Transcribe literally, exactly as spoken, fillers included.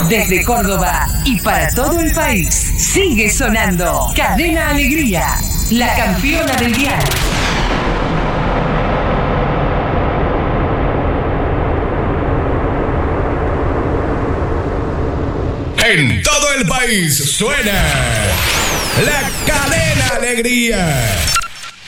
Desde Córdoba y para todo el país, sigue sonando Cadena Alegría, la campeona del dial. En todo el país suena la Cadena Alegría.